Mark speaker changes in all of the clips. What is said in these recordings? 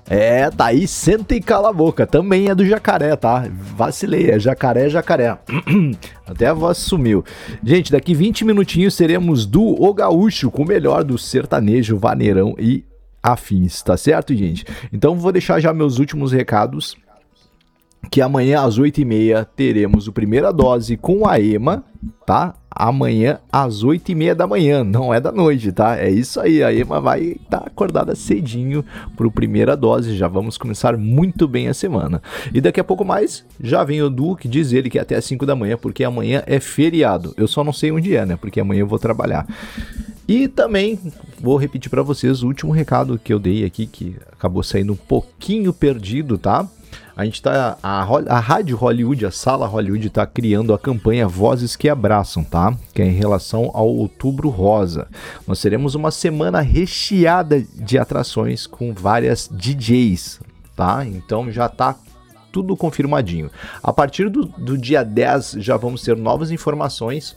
Speaker 1: É, tá aí, senta e cala a boca. Também é do Jacaré, tá? Vacilei, é Jacaré, Jacaré. Até a voz sumiu. Gente, daqui 20 minutinhos teremos do O Gaúcho com o melhor do sertanejo, vaneirão e afins, tá certo, gente? Então vou deixar já meus últimos recados. Que amanhã às 8h30 teremos o Primeira Dose com a Ema, tá? Amanhã às 8h30 da manhã, não é da noite, tá? É isso aí, a Ema vai estar acordada cedinho pro Primeira Dose, já vamos começar muito bem a semana. E daqui a pouco mais, já vem o Duque, diz ele que é até às 5 da manhã, porque amanhã é feriado. Eu só não sei onde é, né? Porque amanhã eu vou trabalhar. E também vou repetir para vocês o último recado que eu dei aqui, que acabou saindo um pouquinho perdido, tá? A gente tá, a Rádio Hollywood, a Sala Hollywood tá criando a campanha Vozes que Abraçam, tá? Que é em relação ao Outubro Rosa. Nós teremos uma semana recheada de atrações com várias DJs, tá? Então já tá tudo confirmadinho. A partir do dia 10 já vamos ter novas informações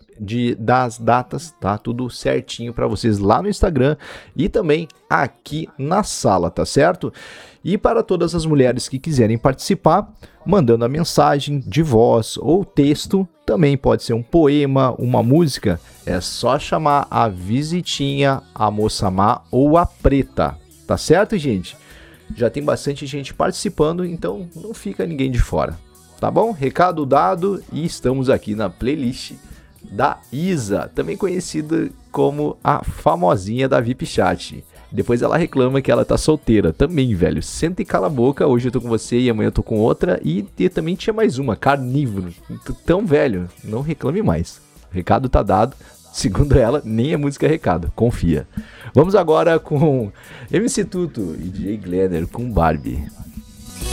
Speaker 1: das datas, tá? Tudo certinho para vocês lá no Instagram e também aqui na sala, tá certo? E para todas as mulheres que quiserem participar, mandando a mensagem de voz ou texto, também pode ser um poema, uma música, é só chamar a Visitinha, a Moça Má ou a Preta, tá certo, gente? Já tem bastante gente participando, então não fica ninguém de fora, tá bom? Recado dado e estamos aqui na playlist da Isa, também conhecida como a famosinha da VIP Chat. Depois ela reclama que ela tá solteira também, velho. Senta e cala a boca, hoje eu tô com você e amanhã eu tô com outra. E também tinha mais uma, Carnívoro. Tão velho, não reclame mais. O recado tá dado, segundo ela, nem a música é recado, confia. Vamos agora com MC Tuto e DJ Glenner com Barbie.